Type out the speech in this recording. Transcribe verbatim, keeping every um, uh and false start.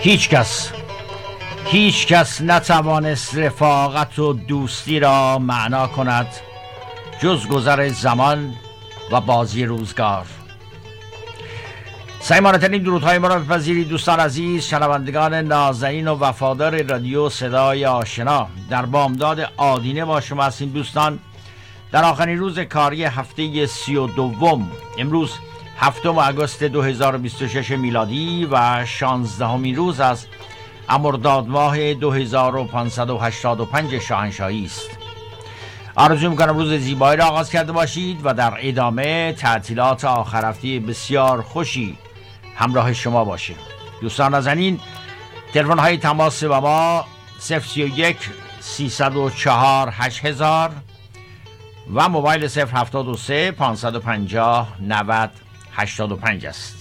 هیچ کس هیچ کس نتوانست رفاقت و دوستی را معنا کند جز گذر زمان و بازی روزگار. صمیمانه‌ترین درودهای ما را بپذیرید دوستان عزیز، شنوندگان نازنین و وفادار رادیو صدای آشنا. در بامداد آدینه با شما هستیم دوستان، در آخرین روز کاری هفته سی و دوم. امروز هفتم آگوست دو هزار و بیست و شش میلادی و شانزدهمین روز از مرداد ماه دو هزار و پانصد و هشتاد و پنج شاهنشاهی است. آرزو میکنم روز زیبایی را آغاز کرده باشید و در ادامه تعطیلات آخر هفته بسیار خوشی همراه شما باشه. دوستان نازنین، تلفن های تماس با ما صفر سی و یک سیصد و چهار هشت هزار و موبایل صفر هفتاد و سه پانصد و پنجاه نود هشتاد و پنج است.